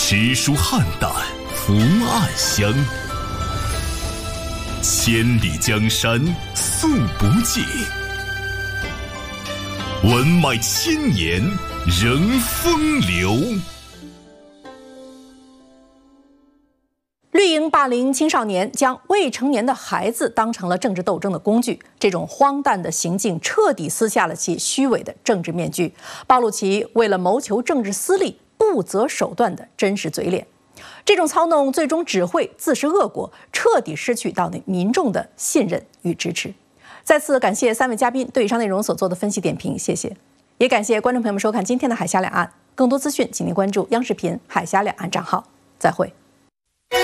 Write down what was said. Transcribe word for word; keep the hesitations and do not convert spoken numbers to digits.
诗书汉胆，伏暗香。千里江山诉不尽，文脉千年仍风流。 绿营霸凌青少年，将未成年的孩子当成了政治斗争的工具，这种荒诞的行径彻底撕下了其虚伪的政治面具，暴露其为了谋求政治私利不择手段的真实嘴脸。这种操弄最终只会自食恶果，彻底失去到民众的信任与支持。再次感谢三位嘉宾对以上内容所做的分析点评，谢谢。也感谢观众朋友们收看今天的海峡两岸，更多资讯请您关注央视频海峡两岸账号。再会。